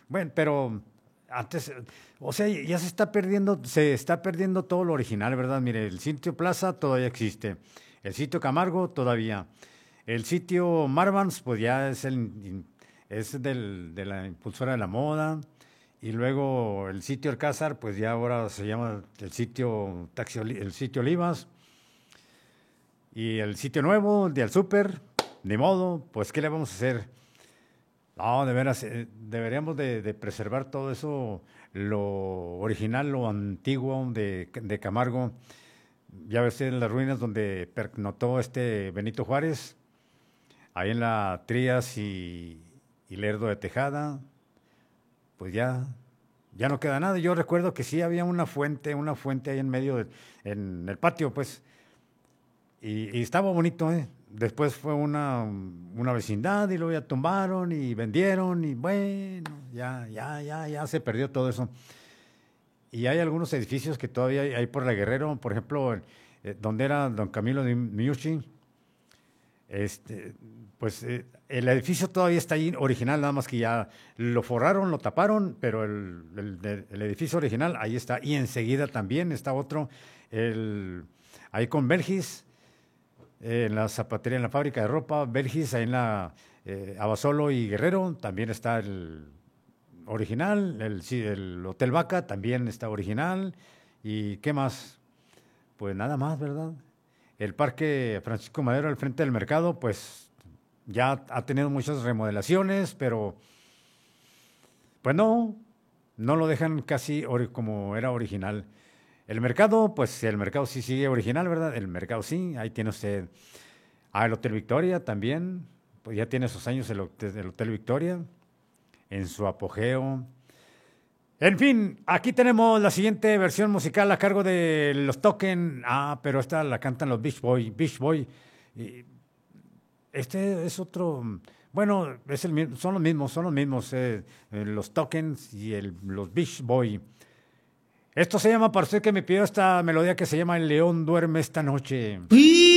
Bueno, pero antes, o sea, ya se está perdiendo todo lo original, ¿verdad? Mire, el sitio Plaza todavía existe, el sitio Camargo todavía, el sitio Marvans, pues ya de la impulsora de la moda, y luego el sitio Alcázar, pues ya ahora se llama el sitio el sitio Olivas, y el sitio nuevo, el de Al Super, de modo, pues ¿qué le vamos a hacer? No, de veras, deberíamos de preservar todo eso, lo original, lo antiguo de Camargo. Ya ves en las ruinas donde pernoctó este Benito Juárez, ahí en la Trías y Lerdo de Tejada, pues ya no queda nada. Yo recuerdo que sí había una fuente ahí en medio, en el patio, pues, y estaba bonito, ¿eh? Después fue una vecindad y luego ya tumbaron y vendieron y bueno, ya se perdió todo eso. Y hay algunos edificios que todavía hay por la Guerrero, por ejemplo, donde era don Camilo de Miucci, este, pues el edificio todavía está ahí original, nada más que ya lo forraron, lo taparon, pero el edificio original ahí está. Y enseguida también está otro, el, ahí con Belgis, en la zapatería, en la fábrica de ropa, Belgis, ahí en la Abasolo y Guerrero, también está el original, sí, el Hotel Vaca también está original. ¿Y qué más? Pues nada más, ¿verdad? El Parque Francisco Madero al frente del mercado, pues ya ha tenido muchas remodelaciones, pero pues no lo dejan casi como era original. El mercado, pues el mercado sí sigue original, ¿verdad? El mercado sí, ahí tiene usted. Ah, el Hotel Victoria también, pues ya tiene sus años el Hotel Victoria en su apogeo. En fin, aquí tenemos la siguiente versión musical a cargo de los Token. Ah, pero esta la cantan los Beach Boy. Beach Boy. Y este es otro. Bueno, son los mismos, los Tokens y los Beach Boy. Esto se llama, para usted que me pidió esta melodía que se llama El León duerme esta noche.